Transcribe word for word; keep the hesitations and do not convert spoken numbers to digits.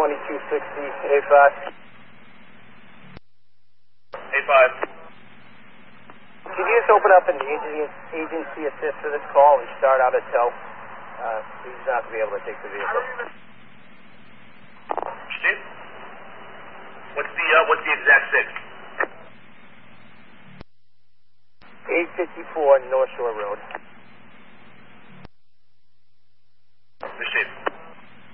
twenty-two sixty, A five. A five. Could you just open up an agency, agency assist for this call and start out a tow? Uh, he's not going to be able to take the vehicle. Steve? What's the, uh, what's the exact six? eight fifty-four North Shore Road. Steve.